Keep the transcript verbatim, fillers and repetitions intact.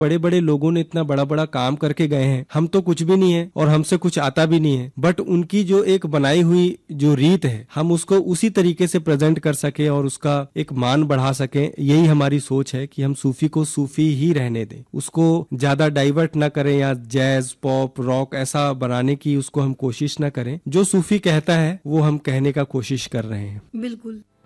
बड़े बड़े लोगों ने इतना बड़ा बड़ा काम करके गए हैं, हम तो कुछ भी नहीं है और हमसे कुछ आता भी नहीं है, बट उनकी जो एक बनाई हुई जो रीत है हम उसको उसी तरीके से प्रेजेंट कर सके और उसका एक मान बढ़ा सकें। यही हमारी सोच है कि हम सूफी को सूफी ही रहने दें, उसको ज्यादा डाइवर्ट ना करें या जैज पॉप रॉक ऐसा बनाने की उसको हम कोशिश ना करें। जो सूफी कहता है वो हम कहने का कोशिश कर रहे हैं। बिल्कुल।